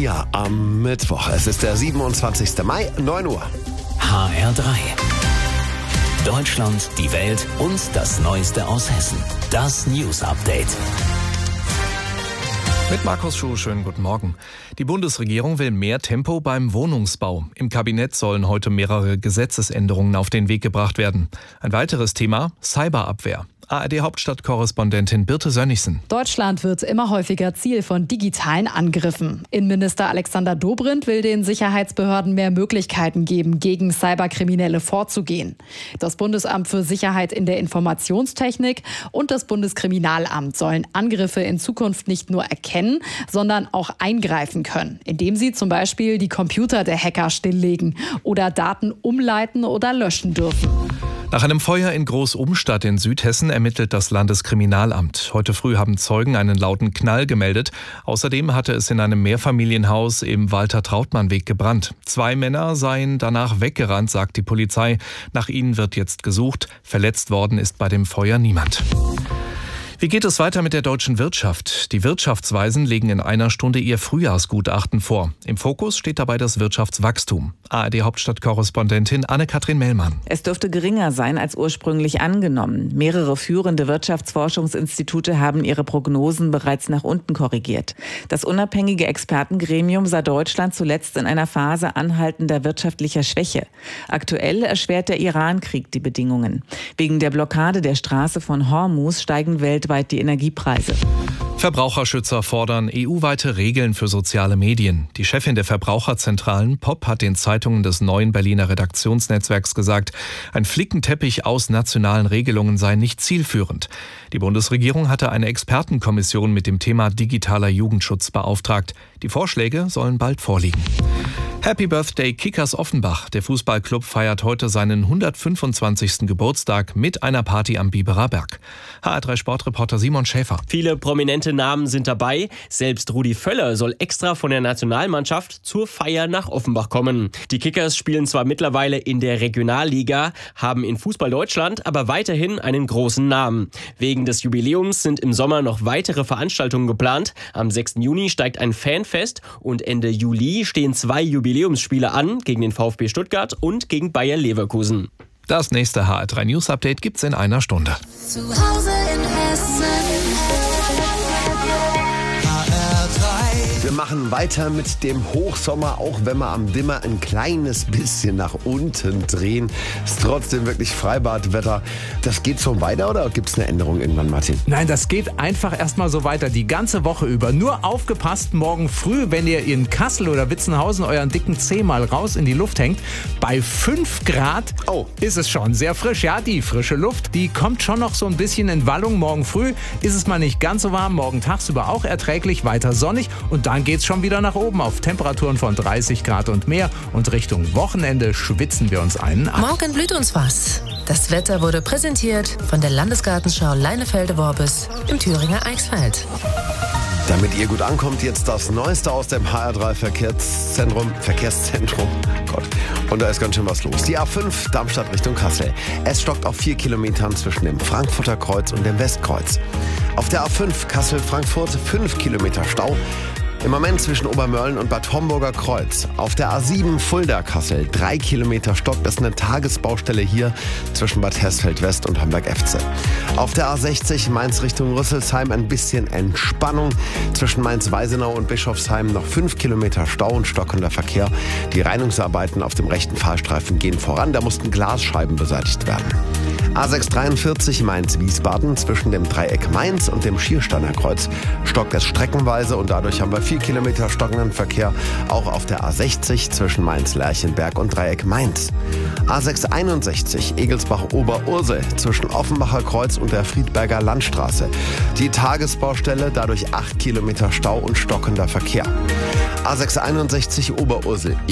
Ja, am Mittwoch. Es ist der 27. Mai, 9 Uhr. HR3. Deutschland, die Welt und das Neueste aus Hessen. Das News Update. Mit Markus Schuh, schönen guten Morgen. Die Bundesregierung will mehr Tempo beim Wohnungsbau. Im Kabinett sollen heute mehrere Gesetzesänderungen auf den Weg gebracht werden. Ein weiteres Thema: Cyberabwehr. ARD-Hauptstadtkorrespondentin Birte Sönnigsen. Deutschland wird immer häufiger Ziel von digitalen Angriffen. Innenminister Alexander Dobrindt will den Sicherheitsbehörden mehr Möglichkeiten geben, gegen Cyberkriminelle vorzugehen. Das Bundesamt für Sicherheit in der Informationstechnik und das Bundeskriminalamt sollen Angriffe in Zukunft nicht nur erkennen, sondern auch eingreifen können, indem sie zum Beispiel die Computer der Hacker stilllegen oder Daten umleiten oder löschen dürfen. Nach einem Feuer in Groß-Umstadt in Südhessen ermittelt das Landeskriminalamt. Heute früh haben Zeugen einen lauten Knall gemeldet. Außerdem hatte es in einem Mehrfamilienhaus im Walter-Trautmann-Weg gebrannt. 2 Männer seien danach weggerannt, sagt die Polizei. Nach ihnen wird jetzt gesucht. Verletzt worden ist bei dem Feuer niemand. Wie geht es weiter mit der deutschen Wirtschaft? Die Wirtschaftsweisen legen in einer Stunde ihr Frühjahrsgutachten vor. Im Fokus steht dabei das Wirtschaftswachstum. ARD-Hauptstadtkorrespondentin Anne-Kathrin Mellmann. Es dürfte geringer sein als ursprünglich angenommen. Mehrere führende Wirtschaftsforschungsinstitute haben ihre Prognosen bereits nach unten korrigiert. Das unabhängige Expertengremium sah Deutschland zuletzt in einer Phase anhaltender wirtschaftlicher Schwäche. Aktuell erschwert der Iran-Krieg die Bedingungen. Wegen der Blockade der Straße von Hormuz steigen weltweit die Energiepreise. Verbraucherschützer fordern EU-weite Regeln für soziale Medien. Die Chefin der Verbraucherzentralen, POP, hat den Zeitungen des neuen Berliner Redaktionsnetzwerks gesagt, ein Flickenteppich aus nationalen Regelungen sei nicht zielführend. Die Bundesregierung hatte eine Expertenkommission mit dem Thema digitaler Jugendschutz beauftragt. Die Vorschläge sollen bald vorliegen. Happy Birthday Kickers Offenbach. Der Fußballclub feiert heute seinen 125. Geburtstag mit einer Party am Biberer Berg. HR3 Sportreporter Simon Schäfer. Viele prominente Namen sind dabei. Selbst Rudi Völler soll extra von der Nationalmannschaft zur Feier nach Offenbach kommen. Die Kickers spielen zwar mittlerweile in der Regionalliga, haben in Fußball Deutschland aber weiterhin einen großen Namen. Wegen des Jubiläums sind im Sommer noch weitere Veranstaltungen geplant. Am 6. Juni steigt ein Fanfest und Ende Juli stehen 2 Jubiläumsspiele an, gegen den VfB Stuttgart und gegen Bayer Leverkusen. Das nächste HR3 News Update gibt's in einer Stunde. Zu Hause in Hessen. Wir machen weiter mit dem Hochsommer, auch wenn wir am Dimmer ein kleines bisschen nach unten drehen. Ist trotzdem wirklich Freibadwetter. Das geht so weiter oder gibt es eine Änderung irgendwann, Martin? Nein, das geht einfach erstmal so weiter, die ganze Woche über. Nur aufgepasst, morgen früh, wenn ihr in Kassel oder Witzenhausen euren dicken Zeh mal raus in die Luft hängt, bei 5 Grad ist es schon sehr frisch. Ja, die frische Luft, die kommt schon noch so ein bisschen in Wallung. Morgen früh ist es mal nicht ganz so warm, morgen tagsüber auch erträglich, weiter sonnig und dann geht's schon wieder nach oben auf Temperaturen von 30 Grad und mehr. Und Richtung Wochenende schwitzen wir uns einen ab. Morgen blüht uns was. Das Wetter wurde präsentiert von der Landesgartenschau Leinefelde-Worbis im Thüringer Eichsfeld. Damit ihr gut ankommt, jetzt das Neueste aus dem HR3 Verkehrszentrum. Gott. Und da ist ganz schön was los. Die A5 Darmstadt Richtung Kassel. Es stockt auf 4 Kilometern zwischen dem Frankfurter Kreuz und dem Westkreuz. Auf der A5 Kassel-Frankfurt 5 Kilometer Stau. Im Moment zwischen Obermörlen und Bad Homburger Kreuz. Auf der A7 Fulda-Kassel 3 Kilometer Stock. Das ist eine Tagesbaustelle hier zwischen Bad Hersfeld-West und Hamburg-Efze. Auf der A60 Mainz Richtung Rüsselsheim ein bisschen Entspannung. Zwischen Mainz-Weisenau und Bischofsheim noch 5 Kilometer Stau und stockender Verkehr. Die Reinigungsarbeiten auf dem rechten Fahrstreifen gehen voran. Da mussten Glasscheiben beseitigt werden. A643 Mainz-Wiesbaden zwischen dem Dreieck Mainz und dem Schiersteiner Kreuz stockt es streckenweise und dadurch haben wir 4 Kilometer stockenden Verkehr auch auf der A60 zwischen Mainz-Lerchenberg und Dreieck Mainz. A661 Egelsbach-Oberursel zwischen Offenbacher Kreuz und der Friedberger Landstraße. Die Tagesbaustelle, dadurch 8 Kilometer Stau und stockender Verkehr. A661 Oberursel